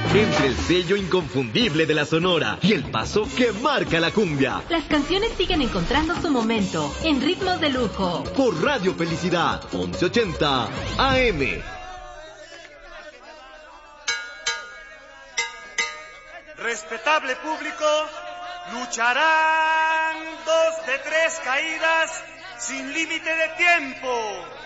Entre el sello inconfundible de la Sonora y el paso que marca la cumbia. Las canciones siguen encontrando su momento en ritmos de lujo. Por Radio Felicidad, 1180 AM. Respetable público, lucharán 2 de 3 caídas sin límite de tiempo.